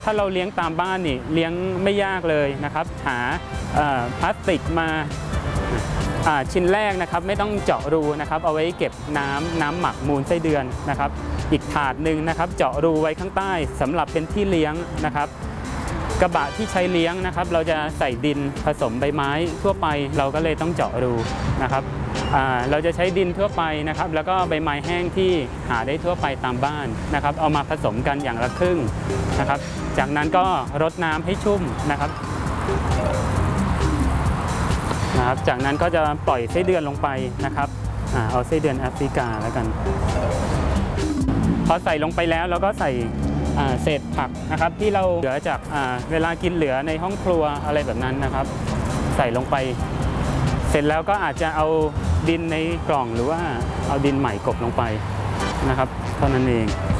ถ้าเราเลี้ยงตามบ้านนี่เลี้ยงไม่ยากเลยนะครับหาพลาสติกมาชิ้นแรกนะครับไม่ต้องเจาะรูนะครับเอาไว้เก็บน้ำหมักมูลไส้เดือนนะครับอีกถาดหนึ่งนะครับเจาะรูไว้ข้างใต้สำหรับเป็นที่เลี้ยงนะครับกระบะที่ใช้เลี้ยงนะครับเราจะใส่ดินผสมใบไม้ทั่วไปเราก็เลยต้องเจาะรูนะครับเราจะใช้ดินทั่วไปนะครับแล้วก็ใบไม้แห้งที่หาได้ทั่วไปตามบ้านนะครับเอามาผสมกันอย่างละครึ่งนะครับจากนั้นก็รดน้ำให้ชุ่มนะครับจากนั้นก็จะปล่อยไส้เดือนลงไปนะครับเอาไส้เดือนแอฟริกาแล้วกันพอใส่ลงไปแล้วเราก็ใส่เศษผักนะครับที่เราเหลือจากเวลากินเหลือในห้องครัวอะไรแบบนั้นนะครับใส่ลงไปเสร็จแล้วก็อาจจะเอาดินในกล่องหรือว่าเอาดินใหม่กลบลงไปนะครับเท่านั้นเอง